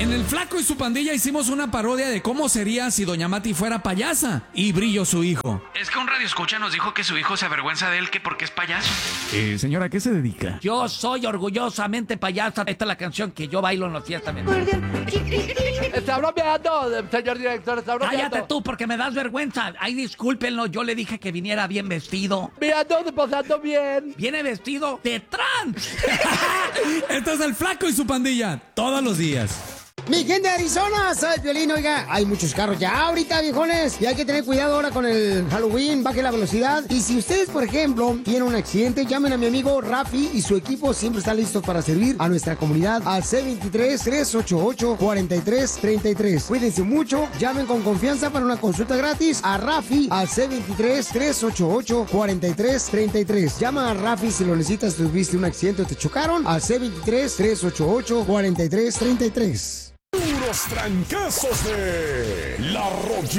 En El Flaco y su Pandilla hicimos una parodia de cómo sería si Doña Mati fuera payasa y Brillo su hijo. Es que un radioescucha nos dijo que su hijo se avergüenza de él que porque es payaso. Señora, ¿a qué se dedica? Yo soy orgullosamente payasa. Esta es la canción que yo bailo en las fiestas. Está bromeando, señor director, está bromeando. Cállate tú, porque me das vergüenza. Ay, discúlpenlo, yo le dije que viniera bien vestido. Mirando, pasando bien. Viene vestido de trans. Esto es El Flaco y su Pandilla, todos los días. Mi gente de Arizona, soy Piolín. Oiga, hay muchos carros ya ahorita, viejones, y hay que tener cuidado ahora con el Halloween, baje la velocidad. Y si ustedes, por ejemplo, tienen un accidente, llamen a mi amigo Rafi y su equipo siempre está listo para servir a nuestra comunidad al C23-388-4333. Cuídense mucho, llamen con confianza para una consulta gratis a Rafi al C23-388-4333. Llama a Rafi si lo necesitas, tuviste un accidente o te chocaron al C23-388-4333. Puros trancazos de La Rocky.